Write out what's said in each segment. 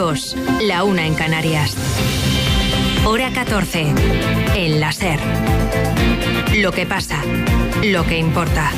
2, la 1 en Canarias. Hora 14, en la SER. Lo que pasa, lo que importa.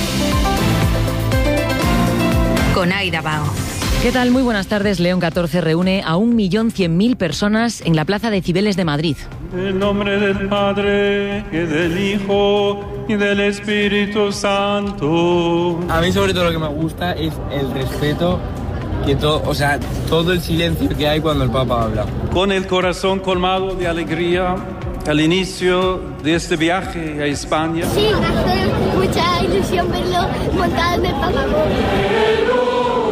Con Aida Bao. ¿Qué tal? Muy buenas tardes. León XIV reúne a 1.100.000 personas en la Plaza de Cibeles de Madrid. En nombre del Padre, y del Hijo, y del Espíritu Santo. A mí sobre todo lo que me gusta es el respeto, que todo el silencio que hay cuando el Papa habla. Con el corazón colmado de alegría, al inicio de este viaje a España. Sí, hace mucha ilusión verlo montado en el Papa Móvil.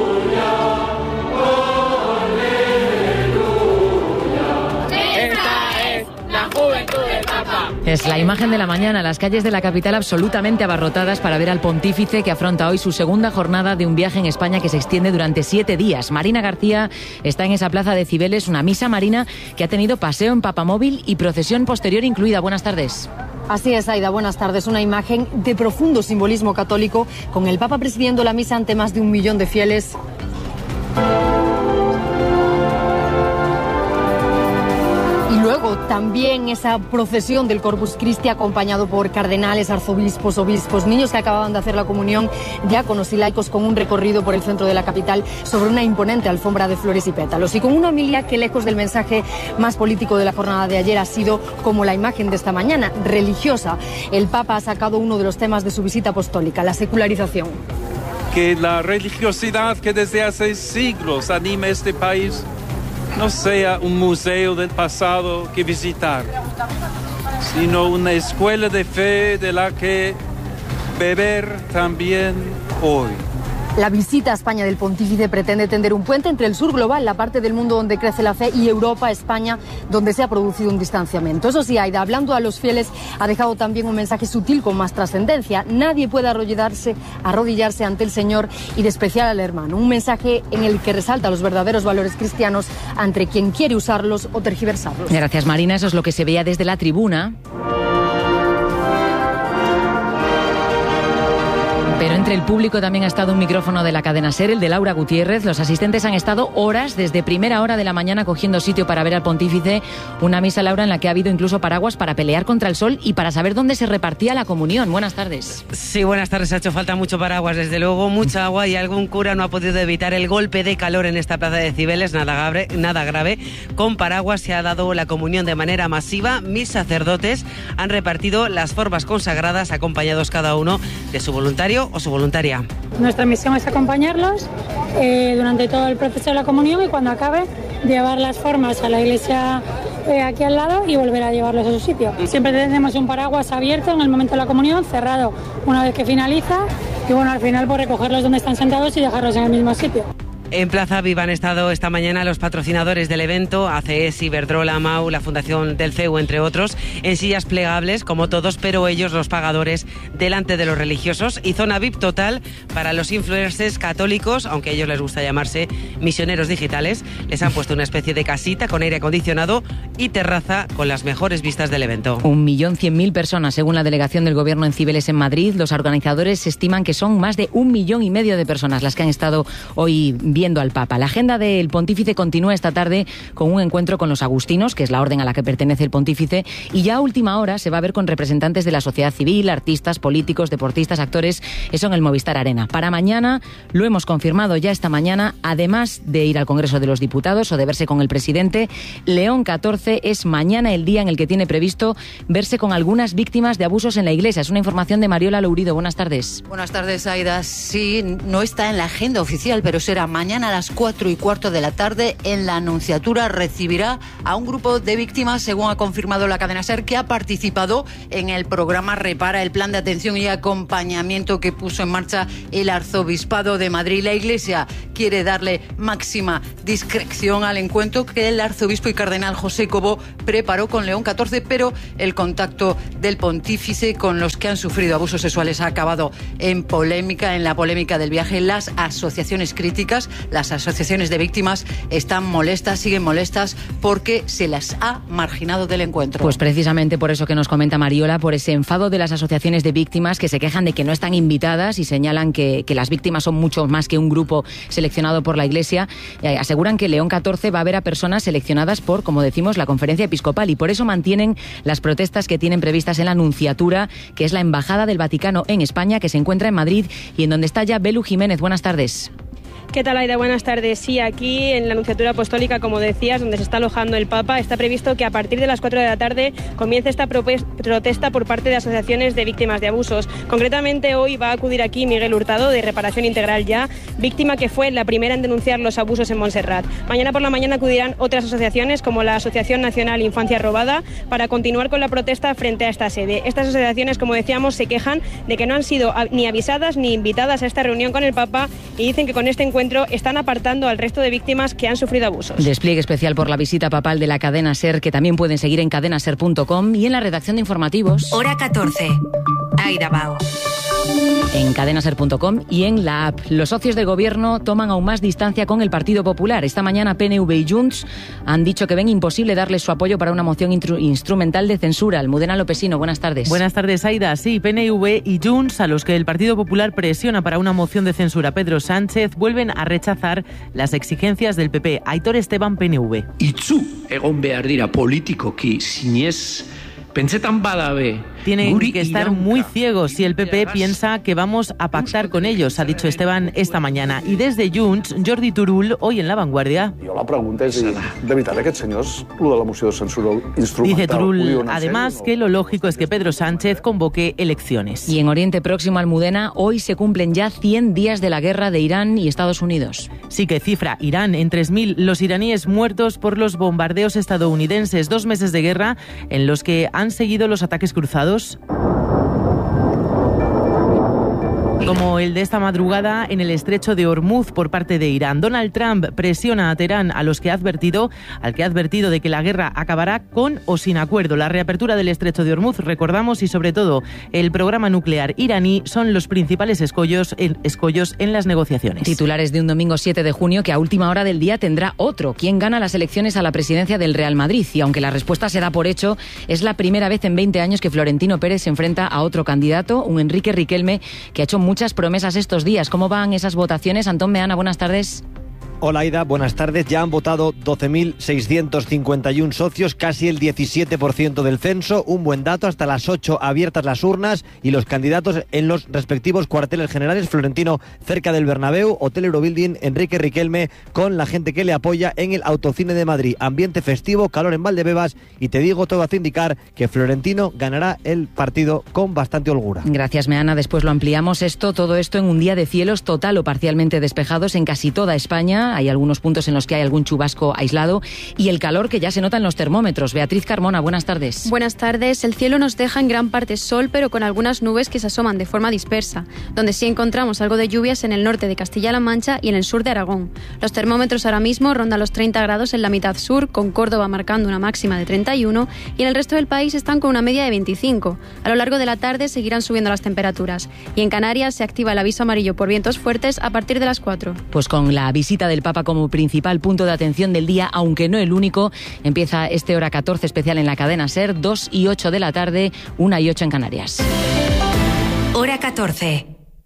Es la imagen de la mañana, las calles de la capital absolutamente abarrotadas para ver al pontífice que afronta hoy su segunda jornada de un viaje en España que se extiende durante 7 días. Marina García está en esa plaza de Cibeles, una misa, Marina, que ha tenido paseo en papamóvil y procesión posterior incluida. Buenas tardes. Así es, Aida, buenas tardes. Una imagen de profundo simbolismo católico, con el Papa presidiendo la misa ante más de 1 millón de fieles. Y luego también esa procesión del Corpus Christi acompañado por cardenales, arzobispos, obispos, niños que acababan de hacer la comunión, diáconos y laicos, con un recorrido por el centro de la capital sobre una imponente alfombra de flores y pétalos. Y con una homilia que, lejos del mensaje más político de la jornada de ayer, ha sido como la imagen de esta mañana, religiosa. El Papa ha sacado uno de los temas de su visita apostólica, la secularización. Que la religiosidad que desde hace siglos anima este país no sea un museo del pasado que visitar, sino una escuela de fe de la que beber también hoy. La visita a España del pontífice pretende tender un puente entre el sur global, la parte del mundo donde crece la fe, y Europa, España, donde se ha producido un distanciamiento. Eso sí, Aida, hablando a los fieles, ha dejado también un mensaje sutil con más trascendencia. Nadie puede arrodillarse ante el Señor y despreciar al hermano. Un mensaje en el que resalta los verdaderos valores cristianos ante quien quiere usarlos o tergiversarlos. Gracias, Marina. Eso es lo que se veía desde la tribuna. Pero entre el público también ha estado un micrófono de la cadena SER, el de Laura Gutiérrez. Los asistentes han estado horas, desde primera hora de la mañana, cogiendo sitio para ver al pontífice. Una misa, Laura, en la que ha habido incluso paraguas para pelear contra el sol y para saber dónde se repartía la comunión. Buenas tardes. Sí, buenas tardes. Ha hecho falta mucho paraguas, desde luego, mucha agua, y algún cura no ha podido evitar el golpe de calor en esta plaza de Cibeles. Nada grave. Con paraguas se ha dado la comunión de manera masiva. 1000 sacerdotes han repartido las formas consagradas, acompañados cada uno de su voluntario o su voluntaria. Nuestra misión es acompañarlos durante todo el proceso de la comunión, y cuando acabe, llevar las formas a la iglesia aquí al lado y volver a llevarlos a su sitio. Siempre tenemos un paraguas abierto en el momento de la comunión, cerrado una vez que finaliza, y bueno, al final pues recogerlos donde están sentados y dejarlos en el mismo sitio. En Plaza Viva han estado esta mañana los patrocinadores del evento, ACS, Iberdrola, MAU, la Fundación del CEU, entre otros, en sillas plegables, como todos, pero ellos, los pagadores, delante de los religiosos, y zona VIP total para los influencers católicos, aunque a ellos les gusta llamarse misioneros digitales. Les han puesto una especie de casita con aire acondicionado y terraza con las mejores vistas del evento. 1.100.000 personas, según la delegación del Gobierno en Cibeles, en Madrid. Los organizadores estiman que son más de 1,5 millones de personas las que han estado hoy viendo al Papa. La agenda del pontífice continúa esta tarde con un encuentro con los agustinos, que es la orden a la que pertenece el pontífice, y ya a última hora se va a ver con representantes de la sociedad civil, artistas, políticos, deportistas, actores, eso en el Movistar Arena. Para mañana, lo hemos confirmado ya esta mañana, además de ir al Congreso de los Diputados o de verse con el presidente, León XIV es mañana el día en el que tiene previsto verse con algunas víctimas de abusos en la Iglesia. Es una información de Mariola Lourido. Buenas tardes. Buenas tardes, Aida. Sí, no está en la agenda oficial, pero será mañana a las 4:15 de la tarde. En la Anunciatura recibirá a un grupo de víctimas, según ha confirmado la cadena SER, que ha participado en el programa Repara, el plan de atención y acompañamiento que puso en marcha el Arzobispado de Madrid. La Iglesia quiere darle máxima discreción al encuentro que el arzobispo y cardenal José Cobo preparó con León XIV, pero el contacto del pontífice con los que han sufrido abusos sexuales ha acabado en polémica, en la polémica del viaje. Las asociaciones críticas Las asociaciones de víctimas están molestas, siguen molestas, porque se las ha marginado del encuentro. Pues precisamente por eso que nos comenta Mariola, por ese enfado de las asociaciones de víctimas que se quejan de que no están invitadas y señalan que las víctimas son mucho más que un grupo seleccionado por la Iglesia. Aseguran que León XIV va a ver a personas seleccionadas por, como decimos, la Conferencia Episcopal, y por eso mantienen las protestas que tienen previstas en la Nunciatura, que es la Embajada del Vaticano en España, que se encuentra en Madrid y en donde está ya Belu Jiménez. Buenas tardes. ¿Qué tal, Aida? Buenas tardes. Sí, aquí en la Nunciatura Apostólica, como decías, donde se está alojando el Papa, está previsto que a partir de las 4 de la tarde comience esta protesta por parte de asociaciones de víctimas de abusos. Concretamente, hoy va a acudir aquí Miguel Hurtado, de Reparación Integral Ya, víctima que fue la primera en denunciar los abusos en Montserrat. Mañana por la mañana acudirán otras asociaciones, como la Asociación Nacional Infancia Robada, para continuar con la protesta frente a esta sede. Estas asociaciones, como decíamos, se quejan de que no han sido ni avisadas ni invitadas a esta reunión con el Papa, y dicen que con este encuentro están apartando al resto de víctimas que han sufrido abusos. Despliegue especial por la visita papal de la cadena SER, que también pueden seguir en cadenaser.com y en la redacción de informativos. Hora 14. Aida Bao. En cadenaser.com y en la app. Los socios del gobierno toman aún más distancia con el Partido Popular. Esta mañana PNV y Junts han dicho que ven imposible darles su apoyo para una moción instrumental de censura. Almudena Lopesino, buenas tardes. Buenas tardes, Aida. Sí, PNV y Junts, a los que el Partido Popular presiona para una moción de censura a Pedro Sánchez, vuelven a rechazar las exigencias del PP. Aitor Esteban, PNV. Itzu egon behar dira politikoki sinez pentsetan badabe. Tienen que estar muy ciegos si el PP piensa que vamos a pactar con ellos, ha dicho Esteban esta mañana. Y desde Junts, Jordi Turull, hoy en La Vanguardia. La pregunta es, de veritat, aquests senyors, lo de la moció de censura instrumental... Dice Turull, además, que lo lógico es que Pedro Sánchez convoque elecciones. Y en Oriente Próximo, Almudena, hoy se cumplen ya 100 días de la guerra de Irán y Estados Unidos. Sí, que cifra Irán en 3.000 los iraníes muertos por los bombardeos estadounidenses. 2 meses de guerra en los que han seguido los ataques cruzados, como el de esta madrugada en el estrecho de Hormuz por parte de Irán. Donald Trump presiona a Teherán, al que ha advertido de que la guerra acabará con o sin acuerdo. La reapertura del estrecho de Hormuz, recordamos, y sobre todo el programa nuclear iraní son los principales escollos en las negociaciones. Titulares de un domingo 7 de junio que a última hora del día tendrá otro. ¿Quién gana las elecciones a la presidencia del Real Madrid? Y aunque la respuesta se da por hecho, es la primera vez en 20 años que Florentino Pérez se enfrenta a otro candidato, un Enrique Riquelme, que ha hecho muchas promesas estos días. ¿Cómo van esas votaciones? Antón Meana, buenas tardes. Hola, Aida, buenas tardes. Ya han votado 12.651 socios, casi el 17% del censo. Un buen dato, hasta las 8 abiertas las urnas y los candidatos en los respectivos cuarteles generales. Florentino cerca del Bernabéu, Hotel Eurobuilding, Enrique Riquelme con la gente que le apoya en el Autocine de Madrid. Ambiente festivo, calor en Valdebebas y te digo, todo hace indicar que Florentino ganará el partido con bastante holgura. Gracias, Meana. Después lo ampliamos todo esto en un día de cielos total o parcialmente despejados en casi toda España. Hay algunos puntos en los que hay algún chubasco aislado y el calor que ya se nota en los termómetros. Beatriz Carmona, buenas tardes. Buenas tardes. El cielo nos deja en gran parte sol, pero con algunas nubes que se asoman de forma dispersa, donde sí encontramos algo de lluvias en el norte de Castilla-La Mancha y en el sur de Aragón. Los termómetros ahora mismo rondan los 30 grados en la mitad sur, con Córdoba marcando una máxima de 31 y en el resto del país están con una media de 25. A lo largo de la tarde seguirán subiendo las temperaturas y en Canarias se activa el aviso amarillo por vientos fuertes a partir de las 4. Pues con la visita del Papa como principal punto de atención del día, aunque no el único, empieza este Hora 14 especial en la cadena SER, 2 y 8 de la tarde, 1 y 8 en Canarias. Hora 14.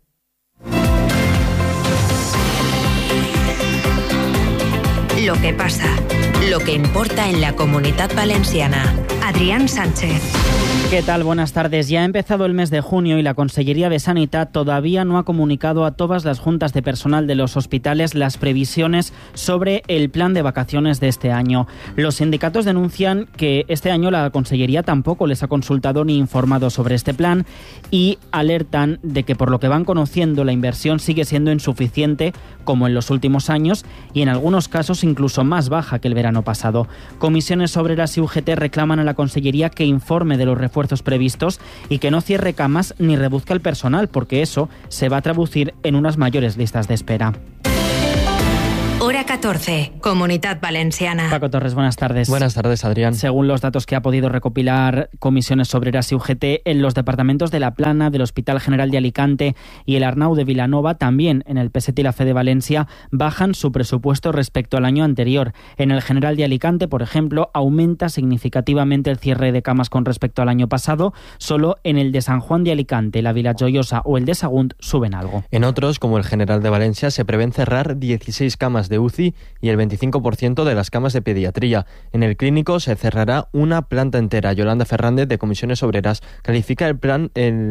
Lo que pasa, lo que importa en la Comunitat Valenciana. Adrián Sánchez. ¿Qué tal? Buenas tardes. Ya ha empezado el mes de junio y la Consellería de Sanidad todavía no ha comunicado a todas las juntas de personal de los hospitales las previsiones sobre el plan de vacaciones de este año. Los sindicatos denuncian que este año la Consellería tampoco les ha consultado ni informado sobre este plan y alertan de que por lo que van conociendo la inversión sigue siendo insuficiente como en los últimos años y en algunos casos incluso más baja que el verano pasado. Comisiones Obreras y UGT reclaman a la Consellería que informe de los refuerzos previstos y que no cierre camas ni reduzca el personal, porque eso se va a traducir en unas mayores listas de espera. Hora 14, Comunitat Valenciana. Paco Torres, buenas tardes. Buenas tardes, Adrián. Según los datos que ha podido recopilar Comisiones Obreras y UGT, en los departamentos de La Plana, del Hospital General de Alicante y el Arnau de Vilanova, también en el PSET y la FE de Valencia, bajan su presupuesto respecto al año anterior. En el General de Alicante, por ejemplo, aumenta significativamente el cierre de camas con respecto al año pasado. Solo en el de San Juan de Alicante, la Vila Joyosa o el de Sagunt suben algo. En otros, como el General de Valencia, se prevén cerrar 16 camas de UCI y el 25% de las camas de pediatría. En el clínico se cerrará una planta entera. Yolanda Fernández, de Comisiones Obreras, califica el plan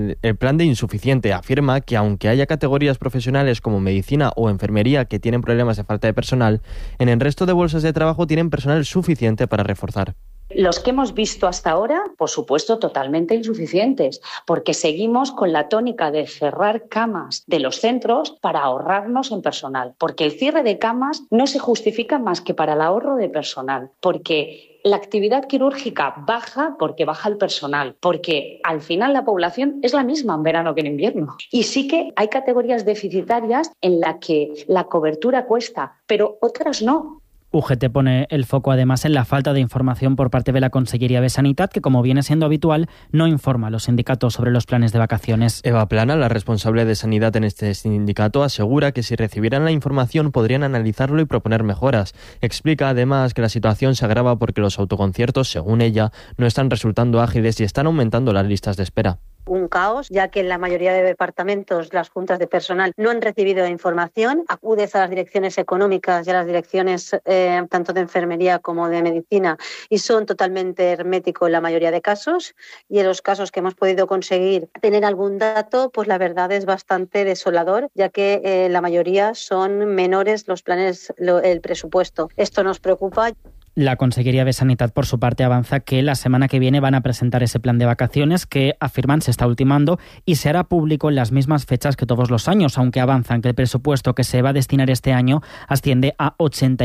de insuficiente. Afirma que aunque haya categorías profesionales como medicina o enfermería que tienen problemas de falta de personal, en el resto de bolsas de trabajo tienen personal suficiente para reforzar. Los que hemos visto hasta ahora, por supuesto, totalmente insuficientes, porque seguimos con la tónica de cerrar camas de los centros para ahorrarnos en personal, porque el cierre de camas no se justifica más que para el ahorro de personal, porque la actividad quirúrgica baja porque baja el personal, porque al final la población es la misma en verano que en invierno. Y sí que hay categorías deficitarias en las que la cobertura cuesta, pero otras no. UGT pone el foco además en la falta de información por parte de la Consellería de Sanitat, que, como viene siendo habitual, no informa a los sindicatos sobre los planes de vacaciones. Eva Plana, la responsable de Sanidad en este sindicato, asegura que si recibieran la información podrían analizarlo y proponer mejoras. Explica además que la situación se agrava porque los autoconciertos, según ella, no están resultando ágiles y están aumentando las listas de espera. Un caos, ya que en la mayoría de departamentos las juntas de personal no han recibido información. Acudes a las direcciones económicas y a las direcciones tanto de enfermería como de medicina y son totalmente herméticos en la mayoría de casos, y en los casos que hemos podido conseguir tener algún dato, pues la verdad es bastante desolador, ya que la mayoría son menores los planes, el presupuesto. Esto nos preocupa. La Consellería de Sanitat, por su parte, avanza que la semana que viene van a presentar ese plan de vacaciones que, afirman, se está ultimando y se hará público en las mismas fechas que todos los años, aunque avanzan que el presupuesto que se va a destinar este año asciende a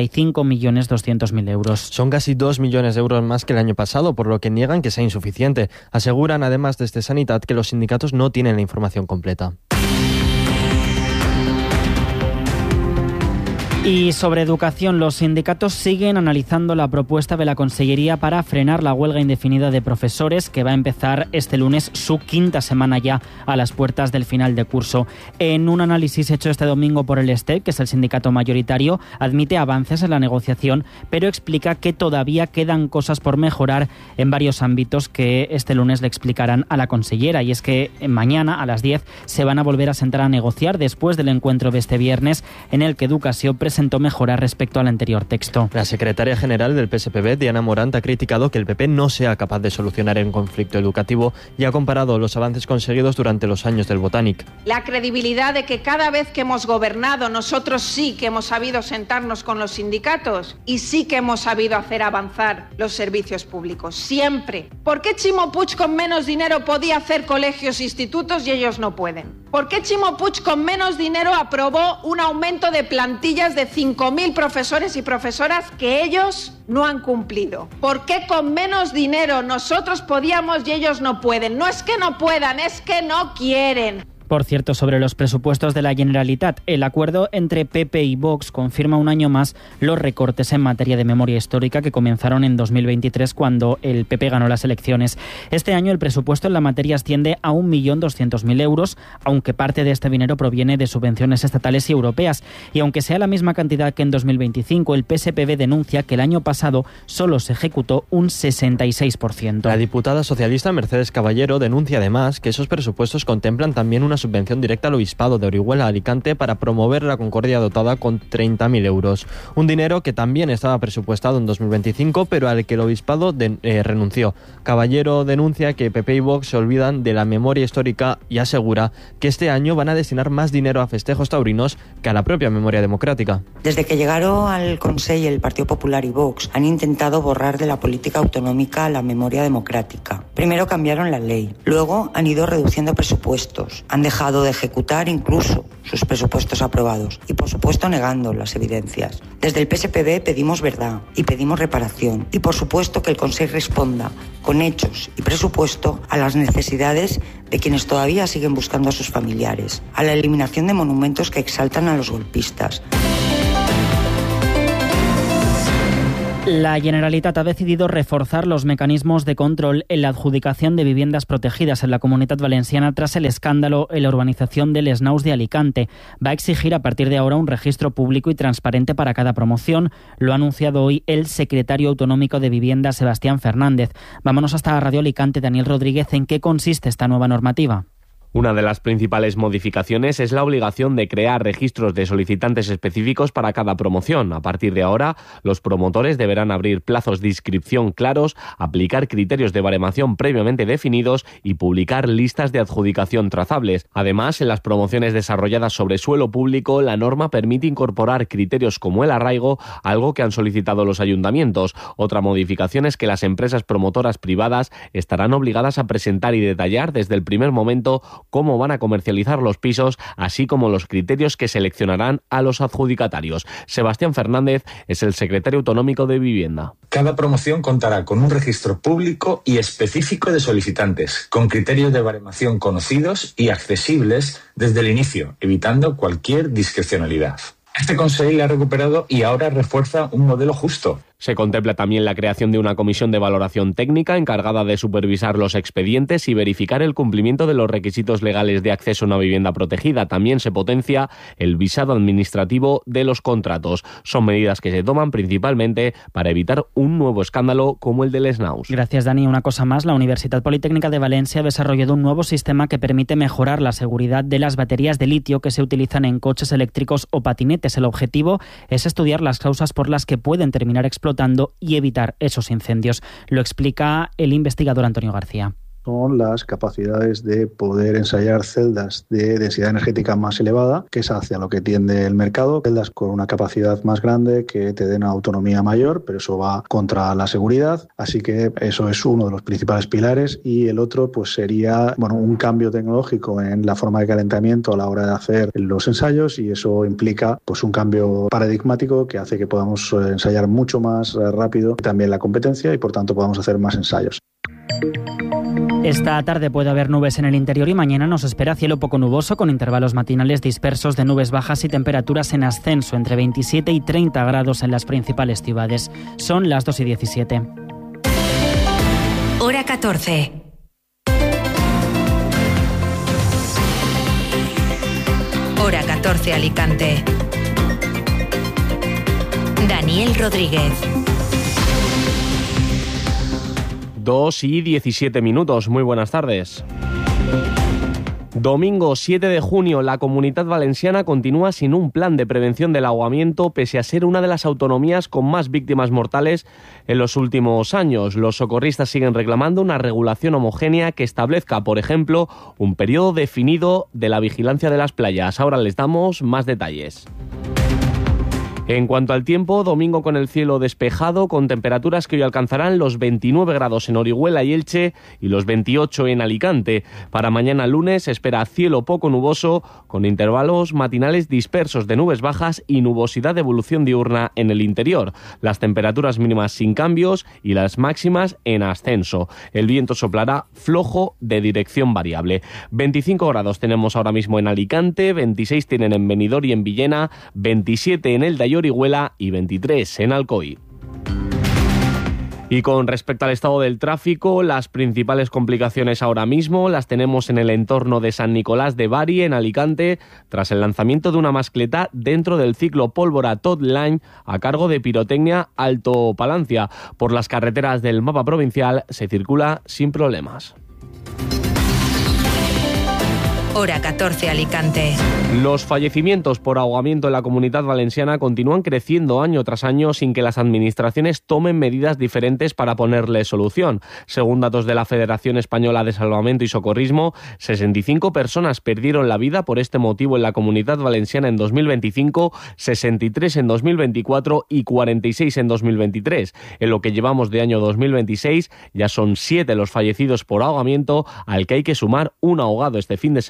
85.200.000 euros. Son casi 2 millones de euros más que el año pasado, por lo que niegan que sea insuficiente. Aseguran, además, desde Sanitat, que los sindicatos no tienen la información completa. Y sobre educación, los sindicatos siguen analizando la propuesta de la Consellería para frenar la huelga indefinida de profesores, que va a empezar este lunes su quinta semana ya a las puertas del final de curso. En un análisis hecho este domingo por el STEC, que es el sindicato mayoritario, admite avances en la negociación, pero explica que todavía quedan cosas por mejorar en varios ámbitos que este lunes le explicarán a la consellera. Y es que mañana a las 10 se van a volver a sentar a negociar después del encuentro de este viernes, en el que Educación presentó mejoras respecto al anterior texto. La secretaria general del PSPB, Diana Morant, ha criticado que el PP no sea capaz de solucionar el conflicto educativo y ha comparado los avances conseguidos durante los años del Botanic. La credibilidad de que cada vez que hemos gobernado nosotros sí que hemos sabido sentarnos con los sindicatos y sí que hemos sabido hacer avanzar los servicios públicos. Siempre. ¿Por qué Ximo Puig con menos dinero podía hacer colegios e institutos y ellos no pueden? ¿Por qué Ximo Puig con menos dinero aprobó un aumento de plantillas de 5.000 profesores y profesoras que ellos no han cumplido? ¿Por qué con menos dinero nosotros podíamos y ellos no pueden? No es que no puedan, es que no quieren. Por cierto, sobre los presupuestos de la Generalitat, el acuerdo entre PP y Vox confirma un año más los recortes en materia de memoria histórica que comenzaron en 2023 cuando el PP ganó las elecciones. Este año el presupuesto en la materia asciende a 1.200.000 euros, aunque parte de este dinero proviene de subvenciones estatales y europeas. Y aunque sea la misma cantidad que en 2025, el PSPB denuncia que el año pasado solo se ejecutó un 66%. La diputada socialista Mercedes Caballero denuncia además que esos presupuestos contemplan también una subvención directa al Obispado de Orihuela Alicante para promover la Concordia dotada con 30.000 euros. Un dinero que también estaba presupuestado en 2025, pero al que el Obispado renunció. Caballero denuncia que PP y Vox se olvidan de la memoria histórica y asegura que este año van a destinar más dinero a festejos taurinos que a la propia memoria democrática. Desde que llegaron al Consell el Partido Popular y Vox han intentado borrar de la política autonómica la memoria democrática. Primero cambiaron la ley, luego han ido reduciendo presupuestos, han dejado de ejecutar incluso sus presupuestos aprobados y, por supuesto, negando las evidencias. Desde el PSPB pedimos verdad y pedimos reparación y, por supuesto, que el Consell responda con hechos y presupuesto a las necesidades de quienes todavía siguen buscando a sus familiares, a la eliminación de monumentos que exaltan a los golpistas. La Generalitat ha decidido reforzar los mecanismos de control en la adjudicación de viviendas protegidas en la Comunitat Valenciana tras el escándalo en la urbanización del Snaus de Alicante. Va a exigir a partir de ahora un registro público y transparente para cada promoción. Lo ha anunciado hoy el secretario autonómico de Vivienda, Sebastián Fernández. Vámonos hasta Radio Alicante. Daniel Rodríguez, ¿en qué consiste esta nueva normativa? Una de las principales modificaciones es la obligación de crear registros de solicitantes específicos para cada promoción. A partir de ahora, los promotores deberán abrir plazos de inscripción claros, aplicar criterios de baremación previamente definidos y publicar listas de adjudicación trazables. Además, en las promociones desarrolladas sobre suelo público, la norma permite incorporar criterios como el arraigo, algo que han solicitado los ayuntamientos. Otra modificación es que las empresas promotoras privadas estarán obligadas a presentar y detallar desde el primer momento cómo van a comercializar los pisos, así como los criterios que seleccionarán a los adjudicatarios. Sebastián Fernández es el secretario autonómico de Vivienda. Cada promoción contará con un registro público y específico de solicitantes, con criterios de baremación conocidos y accesibles desde el inicio, evitando cualquier discrecionalidad. Este Consejo ha recuperado y ahora refuerza un modelo justo. Se contempla también la creación de una comisión de valoración técnica encargada de supervisar los expedientes y verificar el cumplimiento de los requisitos legales de acceso a una vivienda protegida. También se potencia el visado administrativo de los contratos. Son medidas que se toman principalmente para evitar un nuevo escándalo como el del Snaus. Gracias, Dani. Una cosa más, la Universidad Politécnica de Valencia ha desarrollado un nuevo sistema que permite mejorar la seguridad de las baterías de litio que se utilizan en coches eléctricos o patinetes. El objetivo es estudiar las causas por las que pueden terminar explotando y evitar esos incendios. Lo explica el investigador Antonio García. Son las capacidades de poder ensayar celdas de densidad energética más elevada, que es hacia lo que tiende el mercado, celdas con una capacidad más grande que te den autonomía mayor, pero eso va contra la seguridad, así que eso es uno de los principales pilares. Y el otro pues sería un cambio tecnológico en la forma de calentamiento a la hora de hacer los ensayos, y eso implica pues un cambio paradigmático que hace que podamos ensayar mucho más rápido también la competencia y por tanto podamos hacer más ensayos. Esta tarde puede haber nubes en el interior y mañana nos espera cielo poco nuboso con intervalos matinales dispersos de nubes bajas y temperaturas en ascenso entre 27 y 30 grados en las principales ciudades. Son las 2:17. Hora 14. Hora 14 Alicante. Daniel Rodríguez. 2:17. Muy buenas tardes. Domingo 7 de junio, la Comunitat Valenciana continúa sin un plan de prevención del ahogamiento, pese a ser una de las autonomías con más víctimas mortales en los últimos años. Los socorristas siguen reclamando una regulación homogénea que establezca, por ejemplo, un periodo definido de la vigilancia de las playas. Ahora les damos más detalles. En cuanto al tiempo, domingo con el cielo despejado, con temperaturas que hoy alcanzarán los 29 grados en Orihuela y Elche y los 28 en Alicante. Para mañana lunes se espera cielo poco nuboso, con intervalos matinales dispersos de nubes bajas y nubosidad de evolución diurna en el interior. Las temperaturas mínimas sin cambios y las máximas en ascenso. El viento soplará flojo de dirección variable. 25 grados tenemos ahora mismo en Alicante, 26 tienen en Benidorm y en Villena, 27 en Elda y Orihuela y 23 en Alcoy. Y con respecto al estado del tráfico, las principales complicaciones ahora mismo las tenemos en el entorno de San Nicolás de Bari, en Alicante, tras el lanzamiento de una mascleta dentro del ciclo Pólvora Tot Line a cargo de Pirotecnia Alto Palancia. Por las carreteras del mapa provincial se circula sin problemas. Hora 14 Alicante. Los fallecimientos por ahogamiento en la Comunitat Valenciana continúan creciendo año tras año sin que las administraciones tomen medidas diferentes para ponerle solución. Según datos de la Federación Española de Salvamento y Socorrismo, 65 personas perdieron la vida por este motivo en la Comunitat Valenciana en 2025, 63 en 2024 y 46 en 2023. En lo que llevamos de año 2026 ya son 7 los fallecidos por ahogamiento, al que hay que sumar un ahogado este fin de semana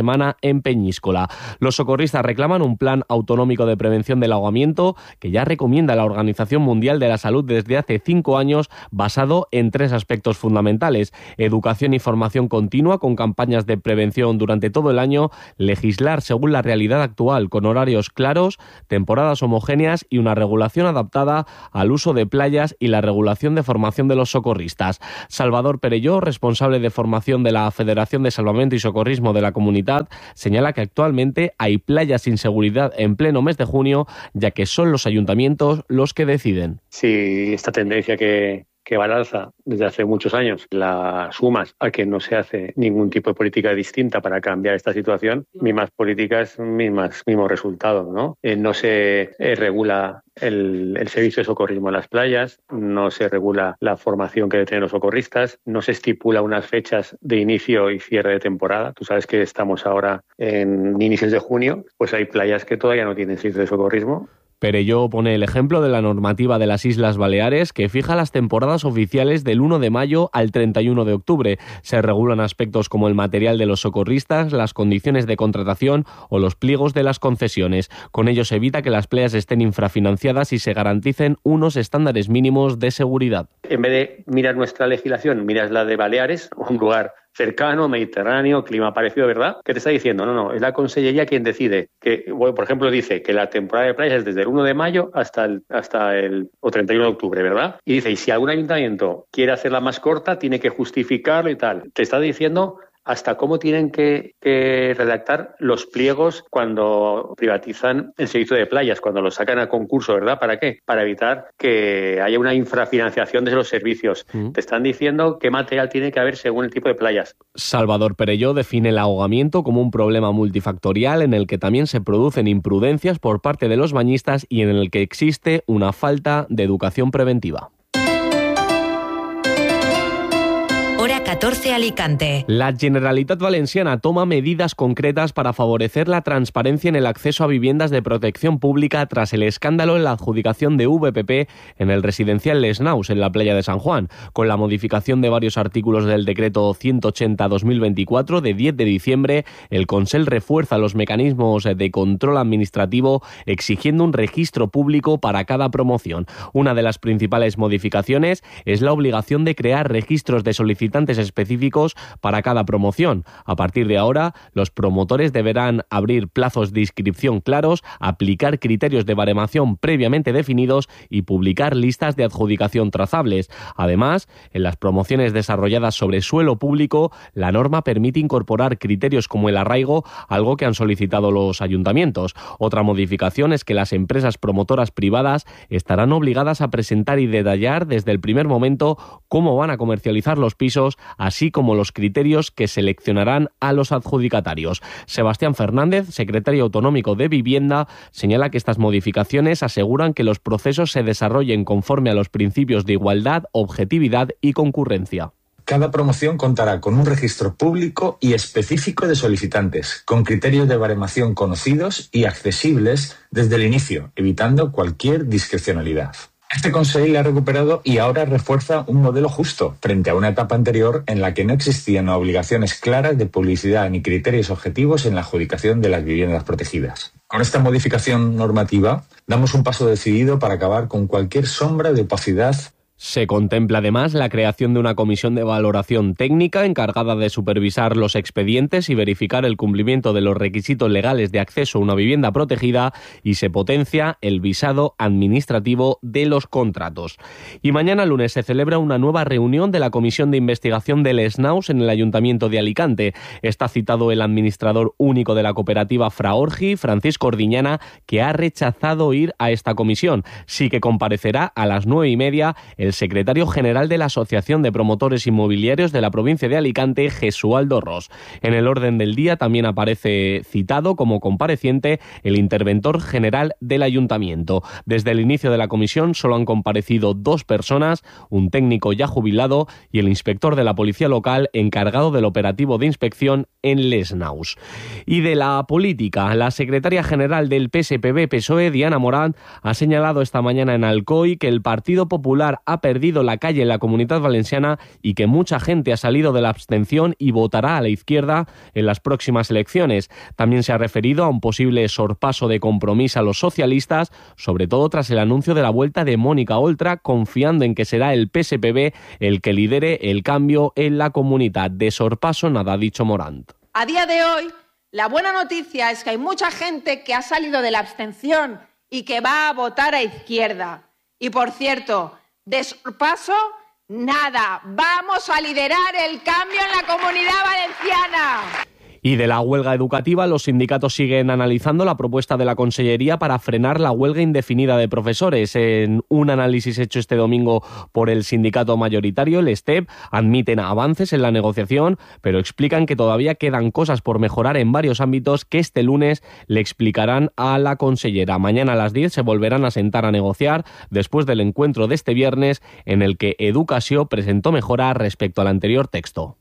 semana en Peñíscola. Los socorristas reclaman un plan autonómico de prevención del ahogamiento que ya recomienda la Organización Mundial de la Salud desde hace 5 años, basado en 3 aspectos fundamentales: educación y formación continua con campañas de prevención durante todo el año, legislar según la realidad actual con horarios claros, temporadas homogéneas y una regulación adaptada al uso de playas y la regulación de formación de los socorristas. Salvador Perelló, responsable de formación de la Federación de Salvamento y Socorrismo de la Comunitat, señala que actualmente hay playas sin seguridad en pleno mes de junio, ya que son los ayuntamientos los que deciden. Sí, esta tendencia que va al alza desde hace muchos años, la sumas a que no se hace ningún tipo de política distinta para cambiar esta situación, mismas políticas, mismos resultados, ¿no? No se regula el servicio de socorrismo en las playas, no se regula la formación que deben tener los socorristas, no se estipula unas fechas de inicio y cierre de temporada. Tú sabes que estamos ahora en inicios de junio, pues hay playas que todavía no tienen servicio de socorrismo. Perelló pone el ejemplo de la normativa de las Islas Baleares, que fija las temporadas oficiales del 1 de mayo al 31 de octubre. Se regulan aspectos como el material de los socorristas, las condiciones de contratación o los pliegos de las concesiones. Con ello se evita que las playas estén infrafinanciadas y se garanticen unos estándares mínimos de seguridad. En vez de mirar nuestra legislación, miras la de Baleares, un lugar cercano, mediterráneo, clima parecido, ¿verdad? ¿Qué te está diciendo? No, es la Consellería quien decide. Que, bueno, por ejemplo, dice que la temporada de playas es desde el 1 de mayo hasta el 31 de octubre, ¿verdad? Y dice, y si algún ayuntamiento quiere hacerla más corta, tiene que justificarlo y tal. Te está diciendo hasta cómo tienen que redactar los pliegos cuando privatizan el servicio de playas, cuando lo sacan a concurso, ¿verdad? ¿Para qué? Para evitar que haya una infrafinanciación de los servicios. Te están diciendo qué material tiene que haber según el tipo de playas. Salvador Perelló define el ahogamiento como un problema multifactorial en el que también se producen imprudencias por parte de los bañistas y en el que existe una falta de educación preventiva. Hora 14 Alicante. La Generalitat Valenciana toma medidas concretas para favorecer la transparencia en el acceso a viviendas de protección pública tras el escándalo en la adjudicación de VPP en el residencial Les Naus, en la playa de San Juan. Con la modificación de varios artículos del decreto 180/2024 de 10 de diciembre, el Consell refuerza los mecanismos de control administrativo exigiendo un registro público para cada promoción. Una de las principales modificaciones es la obligación de crear registros de solicitantes específicos para cada promoción. A partir de ahora, los promotores deberán abrir plazos de inscripción claros, aplicar criterios de baremación previamente definidos y publicar listas de adjudicación trazables. Además, en las promociones desarrolladas sobre suelo público, la norma permite incorporar criterios como el arraigo, algo que han solicitado los ayuntamientos. Otra modificación es que las empresas promotoras privadas estarán obligadas a presentar y detallar desde el primer momento cómo van a comercializar los pisos, así como los criterios que seleccionarán a los adjudicatarios. Sebastián Fernández, secretario autonómico de Vivienda, señala que estas modificaciones aseguran que los procesos se desarrollen conforme a los principios de igualdad, objetividad y concurrencia. Cada promoción contará con un registro público y específico de solicitantes, con criterios de baremación conocidos y accesibles desde el inicio, evitando cualquier discrecionalidad. Este Consell ha recuperado y ahora refuerza un modelo justo frente a una etapa anterior en la que no existían obligaciones claras de publicidad ni criterios objetivos en la adjudicación de las viviendas protegidas. Con esta modificación normativa, damos un paso decidido para acabar con cualquier sombra de opacidad. Se contempla además la creación de una comisión de valoración técnica encargada de supervisar los expedientes y verificar el cumplimiento de los requisitos legales de acceso a una vivienda protegida, y se potencia el visado administrativo de los contratos. Y mañana lunes se celebra una nueva reunión de la Comisión de Investigación del Les Naus en el Ayuntamiento de Alicante. Está citado el administrador único de la cooperativa Fraorgi, Francisco Ordiñana, que ha rechazado ir a esta comisión. Sí que comparecerá a las 9:30 el secretario general de la Asociación de Promotores Inmobiliarios de la provincia de Alicante, Jesualdo Ros. En el orden del día también aparece citado como compareciente el interventor general del ayuntamiento. Desde el inicio de la comisión solo han comparecido 2 personas, un técnico ya jubilado y el inspector de la policía local encargado del operativo de inspección en Les Naus. Y de la política, la secretaria general del PSPB-PSOE, Diana Morant, ha señalado esta mañana en Alcoy que el Partido Popular ha perdido la calle en la Comunitat Valenciana y que mucha gente ha salido de la abstención y votará a la izquierda en las próximas elecciones. También se ha referido a un posible sorpaso de Compromís a los socialistas, sobre todo tras el anuncio de la vuelta de Mónica Oltra, confiando en que será el PSPB el que lidere el cambio en la comunidad. De sorpaso nada, ha dicho Morant. A día de hoy, la buena noticia es que hay mucha gente que ha salido de la abstención y que va a votar a izquierda. Y por cierto, de sorpaso, nada. Vamos a liderar el cambio en la Comunidad Valenciana. Y de la huelga educativa, los sindicatos siguen analizando la propuesta de la Consellería para frenar la huelga indefinida de profesores. En un análisis hecho este domingo por el sindicato mayoritario, el STEP, admiten avances en la negociación, pero explican que todavía quedan cosas por mejorar en varios ámbitos que este lunes le explicarán a la consellera. Mañana a las 10 se volverán a sentar a negociar después del encuentro de este viernes en el que Educació presentó mejoras respecto al anterior texto.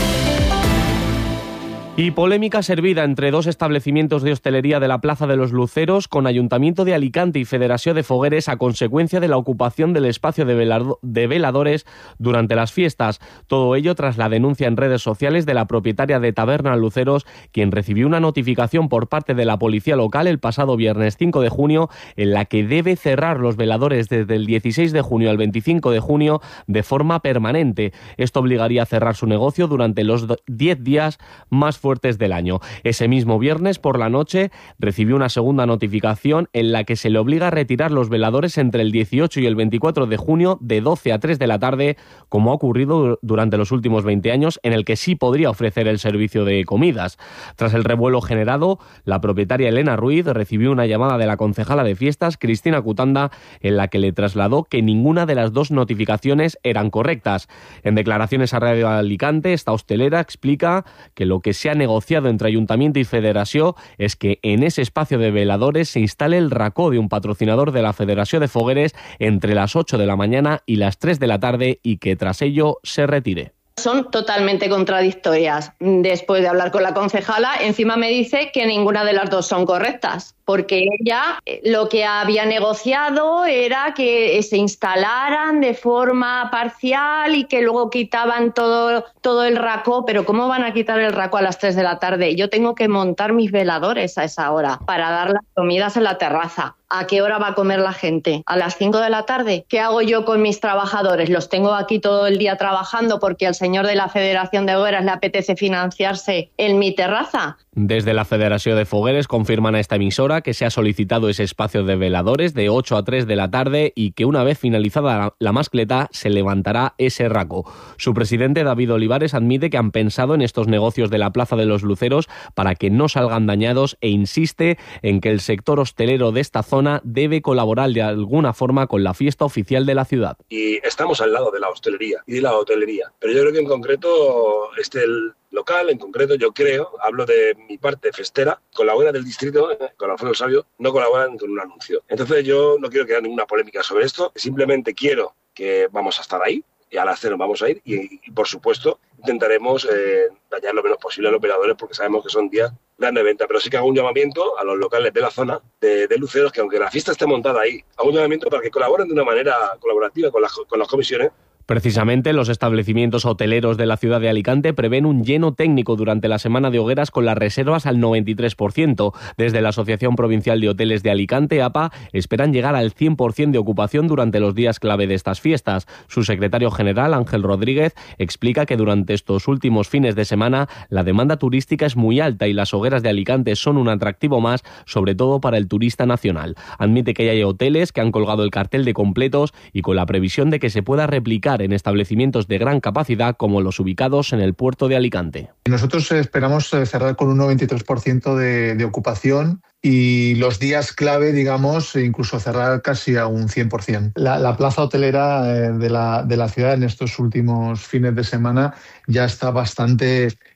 Y polémica servida entre dos establecimientos de hostelería de la Plaza de los Luceros con Ayuntamiento de Alicante y Federació de Fogueres a consecuencia de la ocupación del espacio de veladores durante las fiestas. Todo ello tras la denuncia en redes sociales de la propietaria de Taberna Luceros, quien recibió una notificación por parte de la policía local el pasado viernes 5 de junio en la que debe cerrar los veladores desde el 16 de junio al 25 de junio de forma permanente. Esto obligaría a cerrar su negocio durante los 10 días más fuertes del año. Ese mismo viernes por la noche recibió una segunda notificación en la que se le obliga a retirar los veladores entre el 18 y el 24 de junio de 12 a 3 de la tarde, como ha ocurrido durante los últimos 20 años, en el que sí podría ofrecer el servicio de comidas. Tras el revuelo generado, la propietaria Elena Ruiz recibió una llamada de la concejala de fiestas, Cristina Cutanda, en la que le trasladó que ninguna de las dos notificaciones eran correctas. En declaraciones a Radio Alicante, esta hostelera explica que lo que se ha negociado entre Ayuntamiento y Federació es que en ese espacio de veladores se instale el racó de un patrocinador de la Federació de Fogueres entre las 8 de la mañana y las 3 de la tarde y que tras ello se retire. Son totalmente contradictorias. Después de hablar con la concejala, encima me dice que ninguna de las dos son correctas, porque ella lo que había negociado era que se instalaran de forma parcial y que luego quitaban todo el racó. Pero ¿cómo van a quitar el racó a las 3 de la tarde? Yo tengo que montar mis veladores a esa hora para dar las comidas en la terraza. ¿A qué hora va a comer la gente? ¿A las 5 de la tarde? ¿Qué hago yo con mis trabajadores? ¿Los tengo aquí todo el día trabajando porque al señor de la Federación de Fogueres le apetece financiarse en mi terraza? Desde la Federació de Fogueres confirman a esta emisora que se ha solicitado ese espacio de veladores de 8 a 3 de la tarde y que una vez finalizada la mascleta se levantará ese racó. Su presidente David Olivares admite que han pensado en estos negocios de la Plaza de los Luceros para que no salgan dañados e insiste en que el sector hostelero de esta zona debe colaborar de alguna forma con la fiesta oficial de la ciudad. Y estamos al lado de la hostelería y de la hotelería, pero yo creo que en concreto el local, en concreto yo creo, hablo de mi parte festera, colabora del distrito, con Alfredo Sabio, no colaboran con un anuncio. Entonces yo no quiero crear ninguna polémica sobre esto, simplemente quiero que vamos a estar ahí y a las 0 vamos a ir y por supuesto intentaremos dañar lo menos posible a los operadores porque sabemos que son días grandes de venta, pero sí que hago un llamamiento a los locales de la zona de Luceros que aunque la fiesta esté montada ahí, hago un llamamiento para que colaboren de una manera colaborativa con las comisiones. Precisamente, los establecimientos hoteleros de la ciudad de Alicante prevén un lleno técnico durante la semana de hogueras con las reservas al 93%. Desde la Asociación Provincial de Hoteles de Alicante, APA, esperan llegar al 100% de ocupación durante los días clave de estas fiestas. Su secretario general, Ángel Rodríguez, explica que durante estos últimos fines de semana la demanda turística es muy alta y las hogueras de Alicante son un atractivo más, sobre todo para el turista nacional. Admite que ya hay hoteles que han colgado el cartel de completos y con la previsión de que se pueda replicar en establecimientos de gran capacidad como los ubicados en el puerto de Alicante. Nosotros esperamos cerrar con un 93% de ocupación y los días clave, digamos, incluso cerrar casi a un 100%. La plaza hotelera de la ciudad en estos últimos fines de semana ya está bastante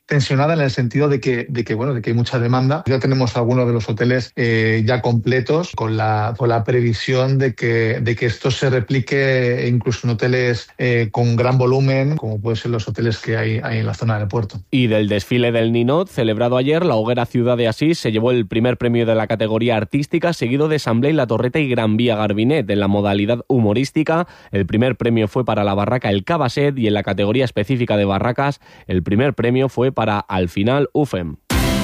tensionada en el sentido de que hay mucha demanda. Ya tenemos algunos de los hoteles ya completos con la previsión de que esto se replique incluso en hoteles con gran volumen, como pueden ser los hoteles que hay en la zona del puerto. Y del desfile del Ninot, celebrado ayer, la Hoguera Ciudad de Asís se llevó el primer premio de la categoría artística, seguido de San Blai, La Torreta y Gran Vía Garbinet. En la modalidad humorística, el primer premio fue para la barraca El Cabasset, y en la categoría específica de barracas, el primer premio fue para Al Final UFEM.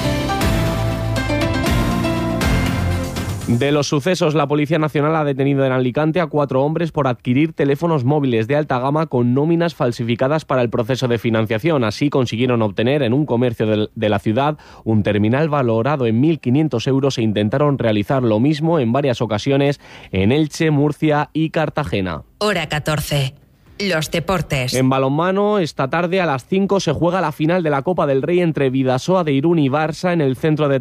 De los sucesos, la Policía Nacional ha detenido en Alicante a 4 hombres por adquirir teléfonos móviles de alta gama con nóminas falsificadas para el proceso de financiación. Así consiguieron obtener en un comercio de la ciudad un terminal valorado en 1.500 euros e intentaron realizar lo mismo en varias ocasiones en Elche, Murcia y Cartagena. Hora 14. Los deportes. En balonmano, esta tarde a las 5 se juega la final de la Copa del Rey entre Bidasoa de Irún y Barça en el centro de